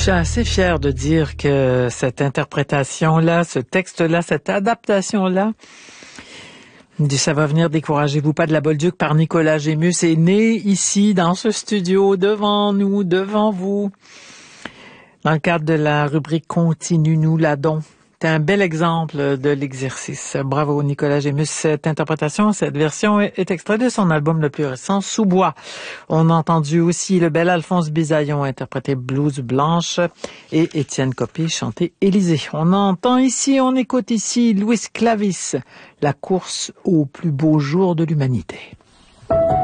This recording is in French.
suis assez fière de dire que cette interprétation-là, ce texte-là, cette adaptation-là, du Ça va venir, découragez-vous pas de la Bolduc par Nicolas Gémus est né ici, dans ce studio, devant nous, devant vous, dans le cadre de la rubrique Continue, nous l'adons. C'est un bel exemple de l'exercice. Bravo Nicolas Gémus. Cette interprétation, cette version est extraite de son album le plus récent, Sous-bois. On a entendu aussi le bel Alphonse Bisaillon interpréter Blues Blanche et Étienne Copé chanter Élysée. On écoute ici Louis Clavis, La course au plus beau jour de l'humanité.